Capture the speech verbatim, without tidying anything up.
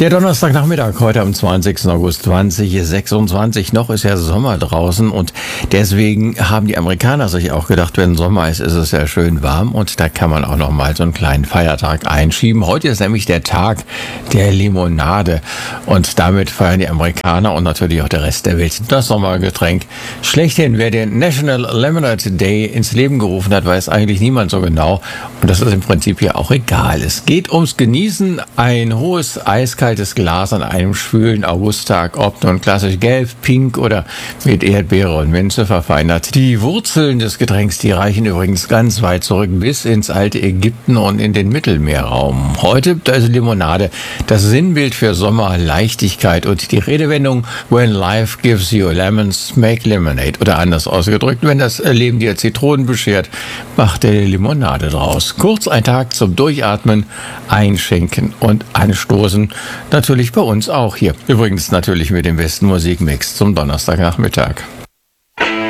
Der Donnerstagnachmittag heute am zwanzigsten August zweitausendsechsundzwanzig. Noch ist ja Sommer draußen und deswegen haben die Amerikaner sich auch gedacht, wenn Sommer ist, ist es ja schön warm und da kann man auch noch mal so einen kleinen Feiertag einschieben. Heute ist nämlich der Tag der Limonade und damit feiern die Amerikaner und natürlich auch der Rest der Welt das Sommergetränk schlechthin. Wer den National Lemonade Day ins Leben gerufen hat, weiß eigentlich niemand so genau und das ist im Prinzip ja auch egal. Es geht ums Genießen, ein hohes eiskaltes Glas an einem schwülen Augusttag, ob nun klassisch gelb, pink oder mit Erdbeere und Minze verfeinert. Die Wurzeln des Getränks, die reichen übrigens ganz weit zurück bis ins alte Ägypten und in den Mittelmeerraum. Heute, da ist Limonade das Sinnbild für Sommer, Leichtigkeit und die Redewendung When life gives you lemons, make lemonade. Oder anders ausgedrückt, wenn das Leben dir Zitronen beschert, mach dir Limonade draus. Kurz ein Tag zum Durchatmen, einschenken und anstoßen. Natürlich bei uns auch hier. Übrigens natürlich mit dem besten Musikmix zum Donnerstagnachmittag.